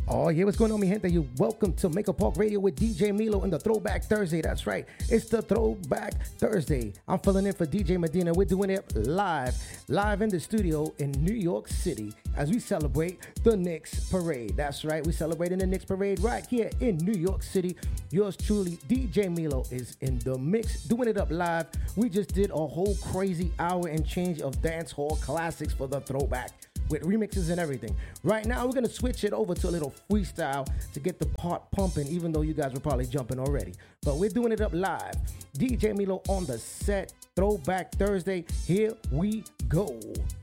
Oh, yeah, what's going on, mi gente? You welcome to Make a Park Radio with DJ Milo and the Throwback Thursday. That's right, it's the Throwback Thursday. I'm filling in for DJ Medina. We're doing it live in the studio in New York City as we celebrate the Knicks Parade. That's right, we're celebrating the Knicks Parade right here in New York City. Yours truly, DJ Milo, is in the mix, doing it up live. We just did a whole crazy hour and change of dance hall classics for the Throwback, with remixes and everything. Right now, we're gonna switch it over to a little freestyle to get the part pumping, even though you guys were probably jumping already. But we're doing it up live. DJ Milo on the set, Throwback Thursday. Here we go.